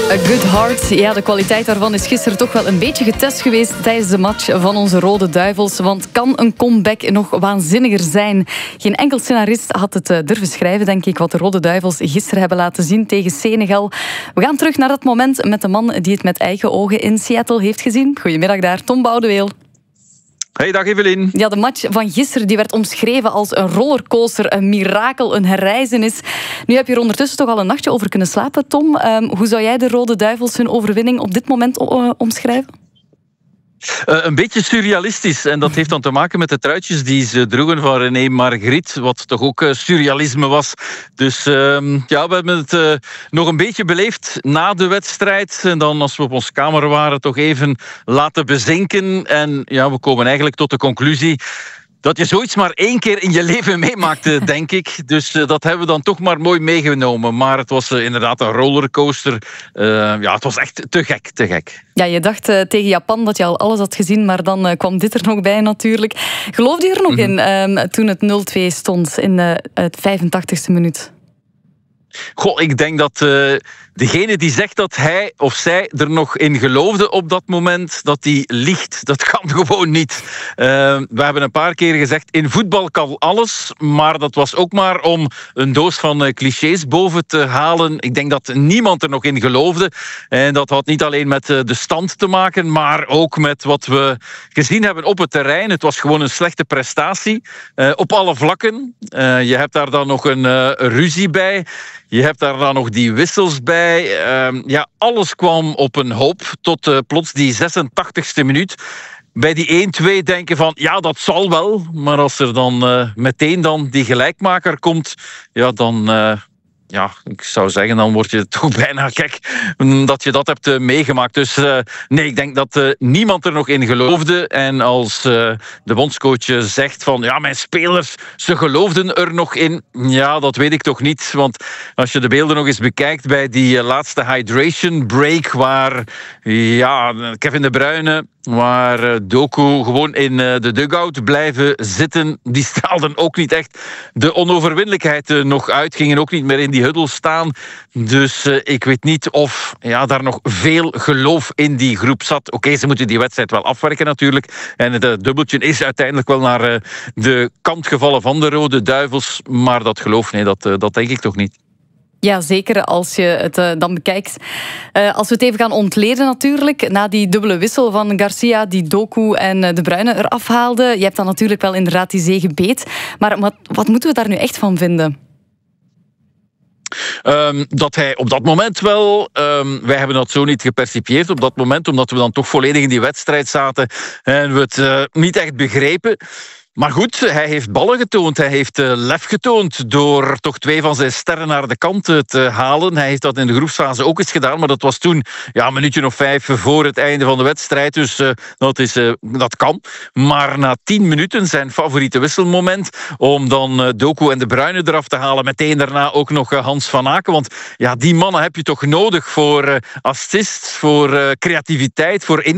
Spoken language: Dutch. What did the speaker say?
A Good Heart. Ja, de kwaliteit daarvan is gisteren toch wel een beetje getest geweest tijdens de match van onze Rode Duivels. Want kan een comeback nog waanzinniger zijn? Geen enkel scenarist had het durven schrijven, denk ik, wat de Rode Duivels gisteren hebben laten zien tegen Senegal. We gaan terug naar dat moment met de man die het met eigen ogen in Seattle heeft gezien. Goedemiddag daar, Tom Boudeweel. Hey, dag Evelien. Ja, de match van gisteren die werd omschreven als een rollercoaster, een mirakel, een herrijzenis. Nu heb je er ondertussen toch al een nachtje over kunnen slapen, Tom. Hoe zou jij de Rode Duivels hun overwinning op dit moment omschrijven? Een beetje surrealistisch. En dat heeft dan te maken met de truitjes die ze droegen van René Margriet, wat toch ook surrealisme was. Dus ja, we hebben het nog een beetje beleefd na de wedstrijd. En dan, als we op onze kamer waren, toch even laten bezinken. En ja, we komen eigenlijk tot de conclusie dat je zoiets maar 1 keer in je leven meemaakt, denk ik. Dus dat hebben we dan toch maar mooi meegenomen. Maar het was inderdaad een rollercoaster. Ja, het was echt te gek. Ja, je dacht tegen Japan dat je al alles had gezien, maar dan kwam dit er nog bij natuurlijk. Geloofde je er nog in toen het 0-2 stond in het 85e minuut? Goh, ik denk dat degene die zegt dat hij of zij er nog in geloofde op dat moment, dat die liegt. Dat kan gewoon niet. We hebben een paar keer gezegd, in voetbal kan alles, maar dat was ook maar om een doos van clichés boven te halen. Ik denk dat niemand er nog in geloofde. En dat had niet alleen met de stand te maken, maar ook met wat we gezien hebben op het terrein. Het was gewoon een slechte prestatie, op alle vlakken. Je hebt daar dan nog een ruzie bij. Je hebt daar dan nog die wissels bij. Ja, alles kwam op een hoop tot plots die 86e minuut. Bij die 1-2 denken van, ja, dat zal wel. Maar als er dan meteen dan die gelijkmaker komt, ja, dan... Ja, ik zou zeggen, dan word je toch bijna gek dat je dat hebt meegemaakt. Dus nee, ik denk dat niemand er nog in geloofde. En als de bondscoach zegt van, ja, mijn spelers, ze geloofden er nog in. Ja, dat weet ik toch niet. Want als je de beelden nog eens bekijkt bij die laatste hydration break, waar ja, Kevin De Bruyne, waar Doku gewoon in de dugout blijven zitten, die straalden ook niet echt de onoverwinnelijkheid nog uit, gingen ook niet meer in die huddle staan. Dus ik weet niet of ja, daar nog veel geloof in die groep zat. Oké, ze moeten die wedstrijd wel afwerken natuurlijk. En het dubbeltje is uiteindelijk wel naar de kant gevallen van de Rode Duivels. Maar dat geloof, nee, dat denk ik toch niet. Ja, zeker als je het dan bekijkt. Als we het even gaan ontleden natuurlijk, na die dubbele wissel van Garcia, die Doku en De Bruyne eraf haalde. Je hebt dan natuurlijk wel inderdaad die zege beet. Maar wat moeten we daar nu echt van vinden? Dat hij op dat moment wel... wij hebben dat zo niet gepercipieerd op dat moment, omdat we dan toch volledig in die wedstrijd zaten en we het niet echt begrepen. Maar goed, hij heeft ballen getoond. Hij heeft lef getoond door toch 2 van zijn sterren naar de kant te halen. Hij heeft dat in de groepsfase ook eens gedaan, maar dat was toen ja, een minuutje of 5 voor het einde van de wedstrijd. Dus dat kan. Maar na 10 minuten, zijn favoriete wisselmoment, om dan Doku en De Bruyne eraf te halen. Meteen daarna ook nog Hans van Aken. Want ja, die mannen heb je toch nodig voor assist, voor creativiteit, voor